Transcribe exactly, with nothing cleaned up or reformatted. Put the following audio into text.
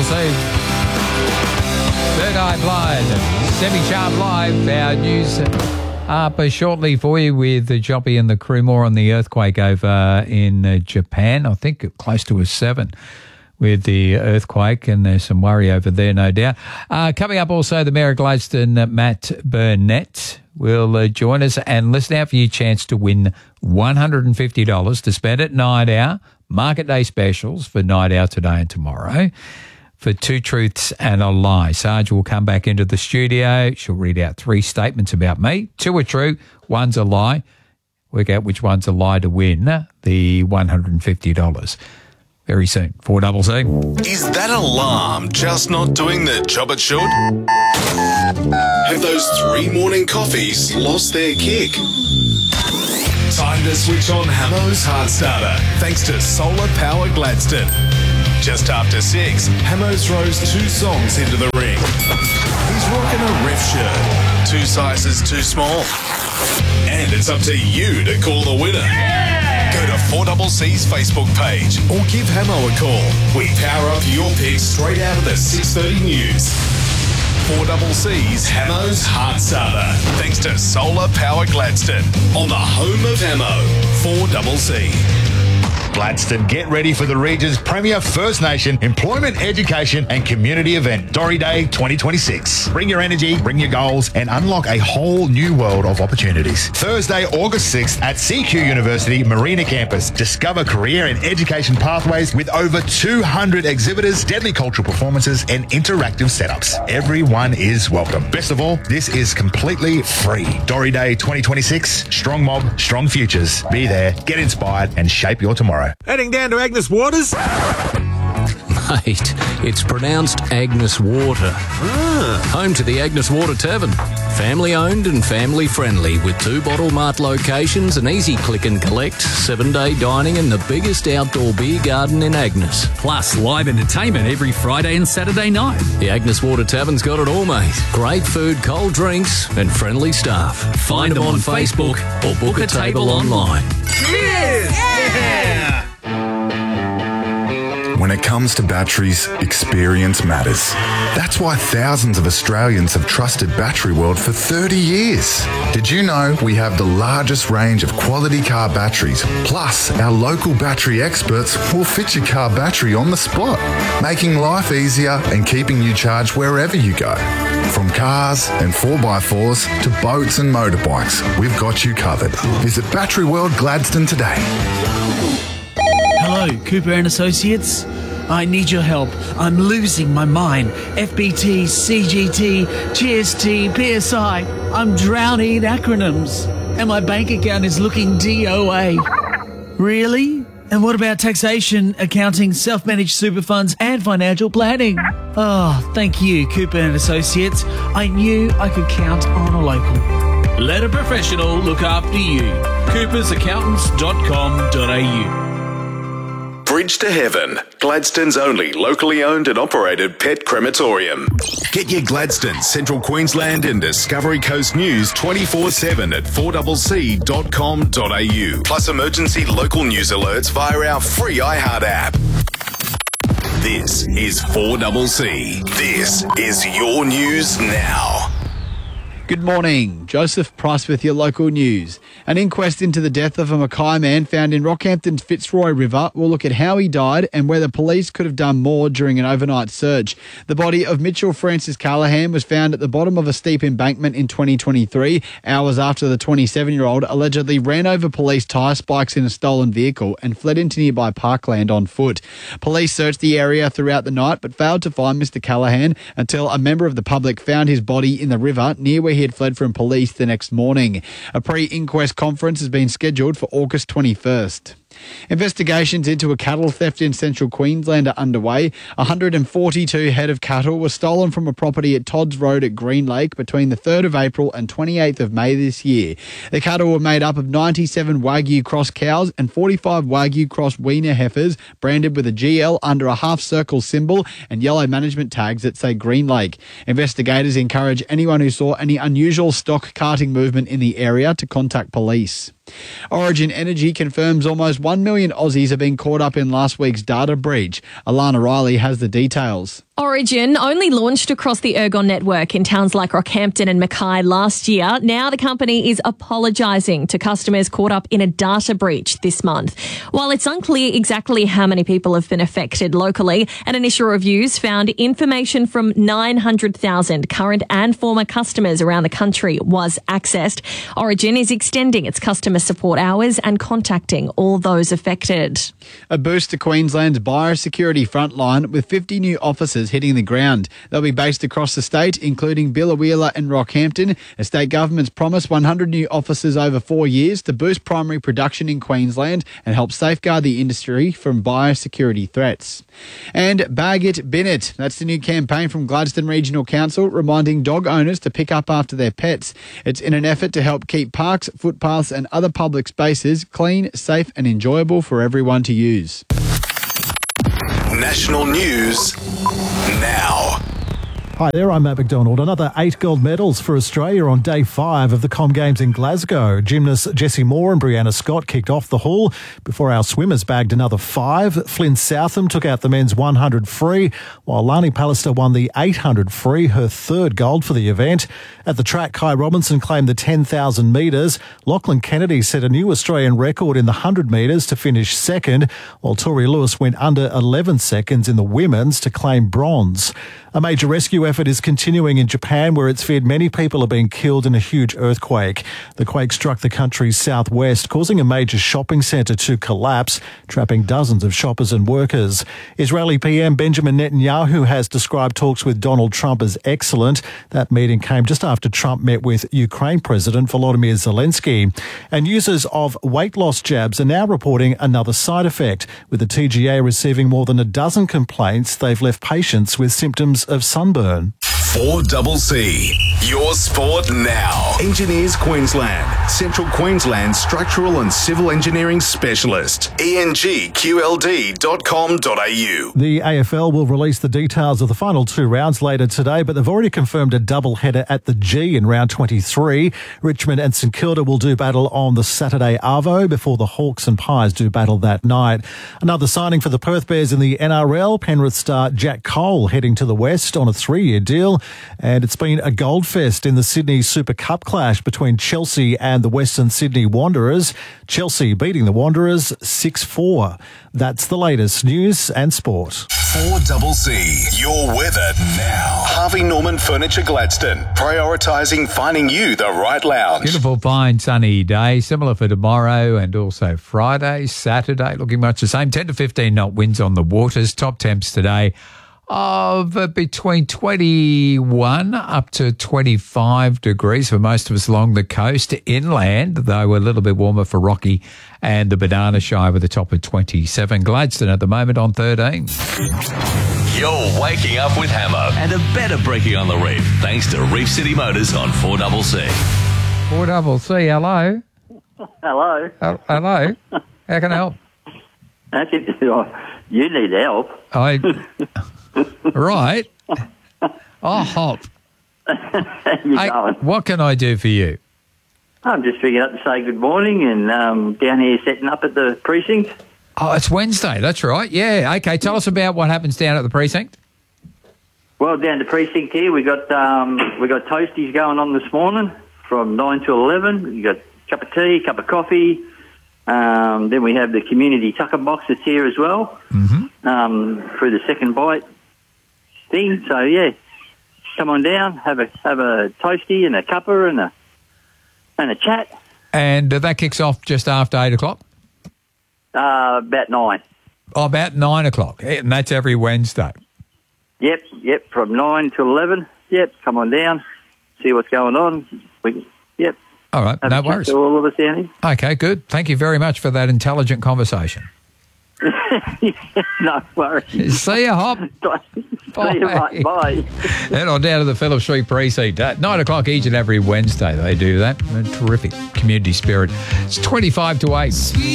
C. Third Eye Blind, Semi-Sharp Live. Our news up shortly for you with the Joppy and the crew. More on the earthquake over in uh, Japan. I think close to a seven with the earthquake, and there's some worry over there, no doubt. Uh, coming up also, the Mayor of Gladstone, uh, Matt Burnett, will uh, join us, and listen out for your chance to win one hundred fifty dollars to spend at Night Hour. Market day specials for Night Hour today and tomorrow for Two Truths and a Lie. Sarge will come back into the studio. She'll read out three statements about me. Two are true, one's a lie. Work out which one's a lie to win the one hundred fifty dollars. Very soon. four double C. Is that alarm just not doing the job it should? Have those three morning coffees lost their kick? Time to switch on Hamo's Heart Starter, thanks to Solar Power Gladstone. Just after six, Hamo throws two songs into the ring. He's rocking a riff shirt. Two sizes too small. And it's up to you to call the winner. Yeah! Go to four double C's Facebook page or give Hamo a call. We power up your picks straight out of the six thirty news. four double C's Hamo's Heart Starter, thanks to Solar Power Gladstone, on the home of Hamo, four double C. Gladstone, get ready for the region's premier First Nation employment, education and community event, Dory Day twenty twenty-six. Bring your energy, bring your goals and unlock a whole new world of opportunities. Thursday, August sixth at C Q University Marina Campus. Discover career and education pathways with over two hundred exhibitors, deadly cultural performances and interactive setups. Everyone is welcome. Best of all, this is completely free. Dory Day twenty twenty-six, strong mob, strong futures. Be there, get inspired and shape your tomorrow. Heading down to Agnes Waters? Mate, it's pronounced Agnes Water. Ah. Home to the Agnes Water Tavern. Family owned and family friendly with two Bottle Mart locations, an easy click and collect, seven day dining and the biggest outdoor beer garden in Agnes. Plus live entertainment every Friday and Saturday night. The Agnes Water Tavern's got it all, mate. Great food, cold drinks and friendly staff. Find, Find them on, on Facebook, Facebook or book a table online. Cheers! Yeah! When it comes to batteries, experience matters. That's why thousands of Australians have trusted Battery World for thirty years. Did you know we have the largest range of quality car batteries? Plus, our local battery experts will fit your car battery on the spot, making life easier and keeping you charged wherever you go. From cars and four by fours to boats and motorbikes, we've got you covered. Visit Battery World Gladstone today. Hello, Cooper and Associates. I need your help. I'm losing my mind. F B T, C G T, G S T, P S I. I'm drowning in acronyms. And my bank account is looking D O A. Really? And what about taxation, accounting, self-managed super funds and financial planning? Oh, thank you, Cooper and Associates. I knew I could count on a local. Let a professional look after you. coopers accountants dot com dot a u. Bridge to Heaven, Gladstone's only locally owned and operated pet crematorium. Get your Gladstone, Central Queensland and Discovery Coast news twenty-four seven at four double C dot com dot a u. Plus emergency local news alerts via our free iHeart app. This is four double C. This is your news now. Good morning. Joseph Price with your local news. An inquest into the death of a Mackay man found in Rockhampton's Fitzroy River will look at how he died and whether police could have done more during an overnight search. The body of Mitchell Francis Callahan was found at the bottom of a steep embankment in twenty twenty-three, hours after the twenty-seven-year-old allegedly ran over police tyre spikes in a stolen vehicle and fled into nearby parkland on foot. Police searched the area throughout the night but failed to find Mister Callahan until a member of the public found his body in the river near where he had fled from police the next morning. A pre-inquest conference has been scheduled for August twenty-first. Investigations into a cattle theft in central Queensland are underway. one hundred forty-two head of cattle were stolen from a property at Todd's Road at Green Lake between the third of April and twenty-eighth of May this year. The cattle were made up of ninety-seven Wagyu cross cows and forty-five Wagyu cross weaner heifers branded with a G L under a half-circle symbol and yellow management tags that say Green Lake. Investigators encourage anyone who saw any unusual stock carting movement in the area to contact police. Origin Energy confirms almost one million Aussies have been caught up in last week's data breach. Alana Riley has the details. Origin only launched across the Ergon network in towns like Rockhampton and Mackay last year. Now the company is apologising to customers caught up in a data breach this month. While it's unclear exactly how many people have been affected locally, an initial reviews found information from nine hundred thousand current and former customers around the country was accessed. Origin is extending its customer support hours and contacting all those affected. A boost to Queensland's biosecurity frontline with fifty new officers hitting the ground. They'll be based across the state, including Biloela and Rockhampton. A state government's promised one hundred new officers over four years to boost primary production in Queensland and help safeguard the industry from biosecurity threats. And Bag It, Bin It. That's the new campaign from Gladstone Regional Council reminding dog owners to pick up after their pets. It's in an effort to help keep parks, footpaths and other public spaces clean, safe and enjoyable for everyone to use. National news now. Hi there, I'm Matt McDonald. Another eight gold medals for Australia on day five of the Com Games in Glasgow. Gymnasts Jessie Moore and Brianna Scott kicked off the haul before our swimmers bagged another five. Flynn Southam took out the men's one hundred free, while Lani Pallister won the eight hundred free, her third gold for the event. At the track, Kai Robinson claimed the ten thousand metres. Lachlan Kennedy set a new Australian record in the one hundred metres to finish second, while Tori Lewis went under eleven seconds in the women's to claim bronze. A major rescue effort is continuing in Japan, where it's feared many people are being killed in a huge earthquake. The quake struck the country's southwest, causing a major shopping centre to collapse, trapping dozens of shoppers and workers. Israeli P M Benjamin Netanyahu has described talks with Donald Trump as excellent. That meeting came just after Trump met with Ukraine President Volodymyr Zelensky. And users of weight loss jabs are now reporting another side effect, with the T G A receiving more than a dozen complaints. They've left patients with symptoms of sunburn. four C C, your sport now. Engineers Queensland, Central Queensland Structural and Civil Engineering Specialist. E N G Q L D dot com dot A U. The A F L will release the details of the final two rounds later today, but they've already confirmed a double-header at the G in round twenty-three. Richmond and St Kilda will do battle on the Saturday Arvo before the Hawks and Pies do battle that night. Another signing for the Perth Bears in the N R L, Penrith star Jack Cole heading to the West on a three-year deal. And it's been a gold fest in the Sydney Super Cup clash between Chelsea and the Western Sydney Wanderers. Chelsea beating the Wanderers six four. That's the latest news and sport. four C C, your weather now. Harvey Norman Furniture Gladstone, prioritising finding you the right lounge. Beautiful, fine, sunny day. Similar for tomorrow and also Friday, Saturday. Looking much the same. ten to fifteen knot winds on the waters. Top temps today of uh, between twenty-one up to twenty-five degrees for most of us along the coast. Inland, though, a little bit warmer for Rocky and the Banana Shire with a top of twenty-seven. Gladstone at the moment on thirteen. You're waking up with Hammer and a better breaking on the reef thanks to Reef City Motors on four C C. four C C, hello. Hello. Uh, hello. How can I help? Actually, you need help. I... Right. Oh, hop. Hey, what can I do for you? I'm just ringing up to say good morning and um, down here setting up at the precinct. Oh, it's Wednesday. That's right. Yeah. Okay. Tell us about what happens down at the precinct. Well, down the precinct here, we got um, we got toasties going on this morning from nine to eleven. You got a cup of tea, cup of coffee. Um, then we have the community tucker box that's here as well. Mm-hmm. Um, through the second bite thing. So yeah, come on down, have a have a toasty and a cuppa and a and a chat. And uh, that kicks off just after eight o'clock. Uh, about nine. Oh, about nine o'clock, and that's every Wednesday. Yep, yep, from nine to eleven. Yep, come on down, see what's going on. We, yep. All right, have no a chat worries. to all of us down here. Okay, good. Thank you very much for that intelligent conversation. No worries. See you, Hop. Bye. See you, mate. Bye. Head on down to the Phillip Street Precinct at nine o'clock each and every Wednesday. They do that. A terrific community spirit. It's twenty-five to eight.